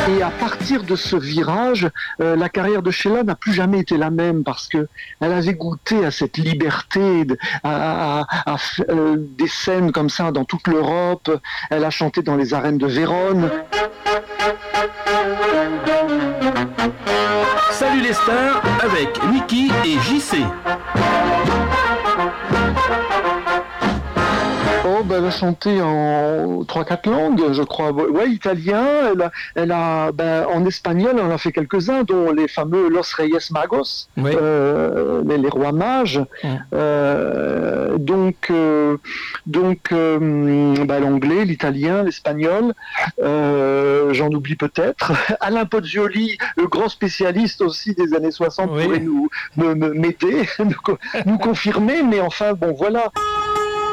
Et à partir de ce virage, la carrière de Sheila n'a plus jamais été la même parce que elle avait goûté à cette liberté, des scènes comme ça dans toute l'Europe. Elle a chanté dans les arènes de Vérone. Salut les stars avec Niki et JC. Oh, ben, elle a chanté en 3-4 langues, je crois. Ouais, italien, en espagnol, elle en a fait quelques-uns, dont les fameux Los Reyes Magos, Oui. les rois mages. L'anglais, l'italien, l'espagnol, j'en oublie peut-être. Alain Pozzioli, le grand spécialiste aussi des années 60, pourrait m'aider, nous confirmer, mais enfin, bon, voilà.